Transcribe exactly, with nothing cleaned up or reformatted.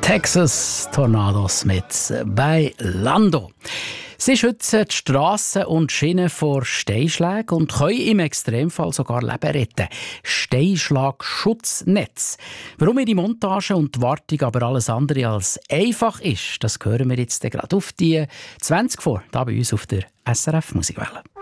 Texas Tornados mit bei Lando. Sie schützen die Strassen und Schienen vor Steinschlägen und können im Extremfall sogar Leben retten. Steinschlagschutznetz. Warum ihre Montage und die Wartung aber alles andere als einfach ist, das hören wir jetzt gerade auf die zwanzig vor, da bei uns auf der S R F Musikwelle.